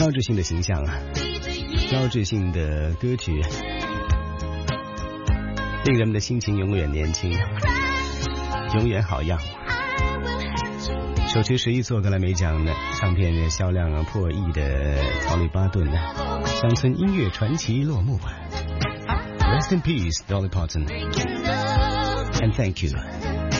标志性的形象啊，标志性的歌曲，令人们的心情永远年轻，永远好样。首屈11座格莱美奖的唱片销量破亿的曹利巴顿的乡村音乐传奇落幕。Rest in peace, Dolly Parton, and thank you.